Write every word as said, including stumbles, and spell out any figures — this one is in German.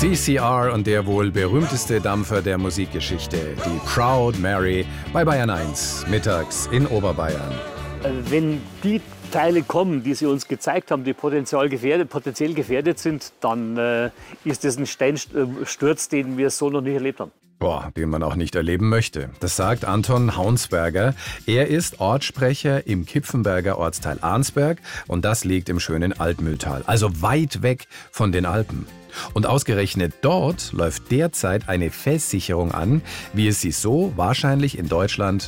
C C R und der wohl berühmteste Dampfer der Musikgeschichte, die Proud Mary bei Bayern eins, mittags in Oberbayern. Wenn die Teile kommen, die sie uns gezeigt haben, die potenziell gefährdet, potenziell gefährdet sind, dann äh, ist das ein Steinsturz, den wir so noch nicht erlebt haben. Boah, den man auch nicht erleben möchte. Das sagt Anton Haunsberger. Er ist Ortssprecher im Kipfenberger Ortsteil Arnsberg und das liegt im schönen Altmühltal, also weit weg von den Alpen. Und ausgerechnet dort läuft derzeit eine Festsicherung an, wie es sie so wahrscheinlich in Deutschland